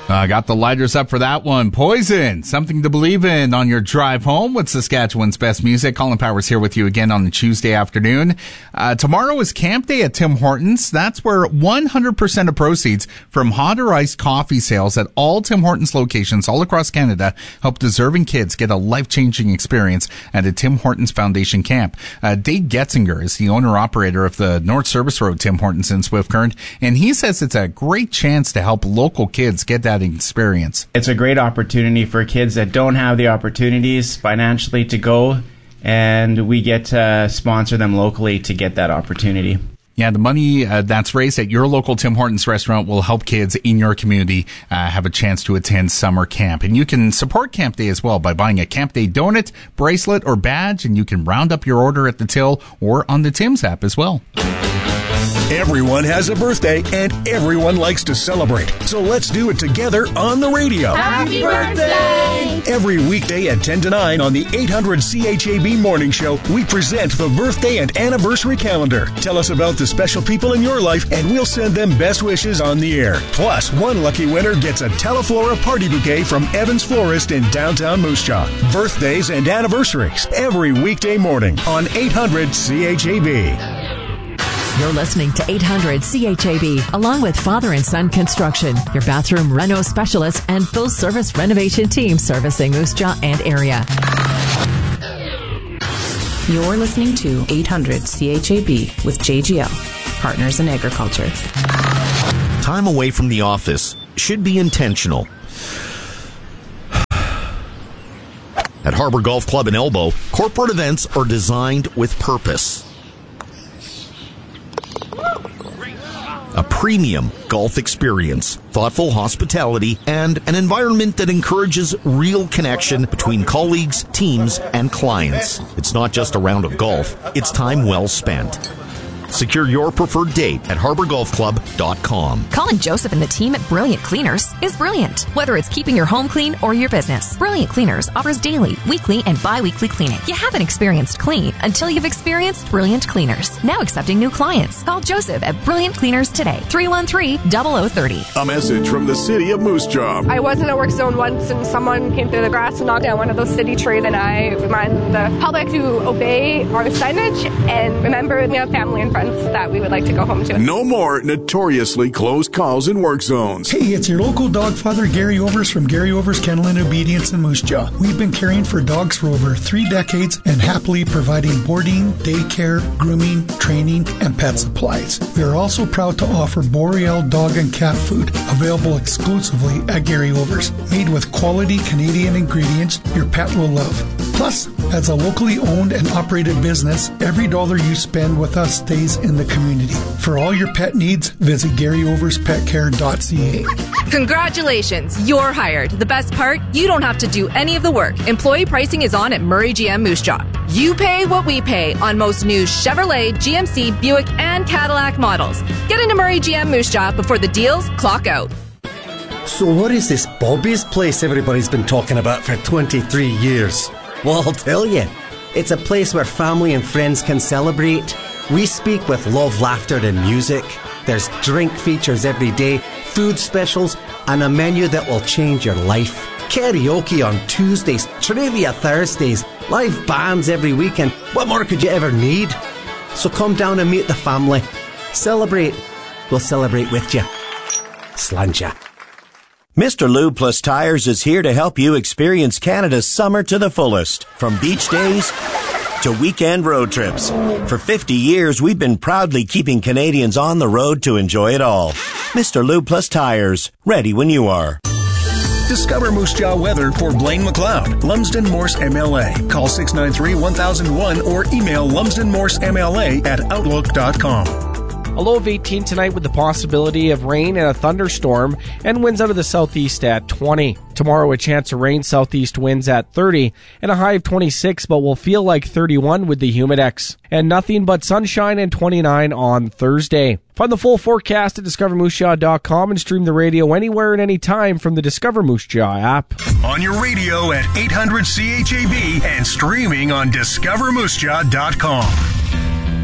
Got the lighters up for that one. Poison, something to believe in on your drive home with Saskatchewan's best music. Colin Powers here with you again on a Tuesday afternoon. Tomorrow is Camp Day at Tim Hortons. That's where 100% of proceeds from hot or iced coffee sales at all Tim Hortons locations all across Canada help deserving kids get a life-changing experience at a Tim Hortons Foundation camp. Dave Getzinger is the owner-operator of the North Service Road Tim Hortons in Swift Current, and he says it's a great chance to help local kids get that experience. It's a great opportunity for kids that don't have the opportunities financially to go, and we get to sponsor them locally to get that opportunity. Yeah, the money that's raised at your local Tim Hortons restaurant will help kids in your community have a chance to attend summer camp. And you can support Camp Day as well by buying a Camp Day donut, bracelet, or badge, and you can round up your order at the till or on the Tim's app as well. Everyone has a birthday, and everyone likes to celebrate. So let's do it together on the radio. Happy birthday! Every weekday at 10 to 9 on the 800 CHAB Morning Show, we present the birthday and anniversary calendar. Tell us about the special people in your life, and we'll send them best wishes on the air. Plus, one lucky winner gets a Teleflora party bouquet from Evans Florist in downtown Moose Jaw. Birthdays and anniversaries every weekday morning on 800 CHAB. You're listening to 800 CHAB, along with Father and Son Construction, your bathroom reno specialist and full-service renovation team servicing Moose Jaw and area. You're listening to 800 CHAB with JGL, Partners in Agriculture. Time away from the office should be intentional. At Harbor Golf Club in Elbow, corporate events are designed with purpose. A premium golf experience, thoughtful hospitality, and an environment that encourages real connection between colleagues, teams, and clients. It's not just a round of golf, it's time well spent. Secure your preferred date at harborgolfclub.com. Calling Joseph and the team at Brilliant Cleaners is brilliant. Whether it's keeping your home clean or your business, Brilliant Cleaners offers daily, weekly, and bi-weekly cleaning. You haven't experienced clean until you've experienced Brilliant Cleaners. Now accepting new clients. Call Joseph at Brilliant Cleaners today. 313-0030. A message from the city of Moose Jaw. I was in a work zone once and someone came through the grass and knocked down one of those city trees, and I remind the public to obey our signage and remember we have family and friends that we would like to go home to. No more notoriously close calls in work zones. Hey, it's your local dog father, Gary Overs from Gary Overs Kennel and Obedience in Moose Jaw. We've been caring for dogs for over 3 decades and happily providing boarding, daycare, grooming, training, and pet supplies. We are also proud to offer Boreal dog and cat food, available exclusively at Gary Overs. Made with quality Canadian ingredients your pet will love. Plus, as a locally owned and operated business, every dollar you spend with us stays in the community. For all your pet needs, visit GaryOversPetCare.ca. Congratulations, you're hired. The best part, you don't have to do any of the work. Employee pricing is on at Murray GM Moose Jaw. You pay what we pay on most new Chevrolet, GMC, Buick, and Cadillac models. Get into Murray GM Moose Jaw before the deals clock out. So what is this Bobby's place everybody's been talking about for 23 years? Well, I'll tell you. It's a place where family and friends can celebrate. We speak with love, laughter, and music. There's drink features every day, food specials, and a menu that will change your life. Karaoke on Tuesdays, trivia Thursdays, live bands every weekend. What more could you ever need? So come down and meet the family. Celebrate. We'll celebrate with you. Slàinte. Mr. Lube Plus Tires is here to help you experience Canada's summer to the fullest. From beach days to weekend road trips. For 50 years, we've been proudly keeping Canadians on the road to enjoy it all. Mr. Lube Plus Tires, ready when you are. Discover Moose Jaw weather for Blaine McLeod, Lumsden Morse MLA. Call 693-1001 or email lumsdenmorsemla@outlook.com. A low of 18 tonight with the possibility of rain and a thunderstorm, and winds out of the southeast at 20. Tomorrow a chance of rain, southeast winds at 30, and a high of 26, but will feel like 31 with the humidex. And nothing but sunshine and 29 on Thursday. Find the full forecast at discovermoosejaw.com and stream the radio anywhere and anytime from the Discover Moose Jaw app. On your radio at 800 CHAB and streaming on discovermoosejaw.com.